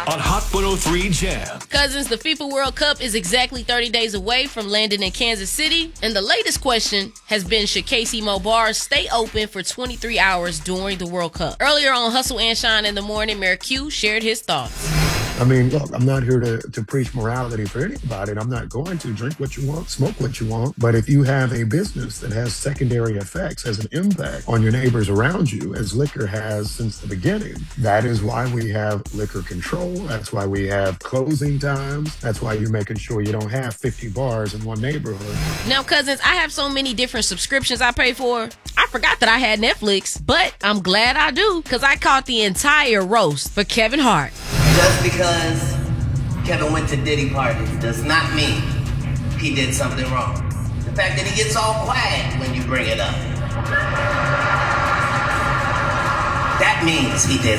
on Hot 103 Jam. Cousins, the FIFA World Cup is exactly 30 days away from landing in Kansas City, and the latest question has been, should KC bars stay open for 23 hours during the World Cup? Earlier on Hustle and Shine in the Morning, Mayor Q shared his thoughts. I mean, look, I'm not here to preach morality for anybody, and I'm not going to drink what you want, smoke what you want. But if you have a business that has secondary effects, has an impact on your neighbors around you, as liquor has since the beginning, that is why we have liquor control. That's why we have closing times. That's why you're making sure you don't have 50 bars in one neighborhood. Now, cousins, I have so many different subscriptions I pay for. I forgot that I had Netflix, but I'm glad I do, because I caught the entire roast for Kevin Hart. Just because Kevin went to Diddy parties does not mean he did something wrong. The fact that he gets all quiet when you bring it up, that means he did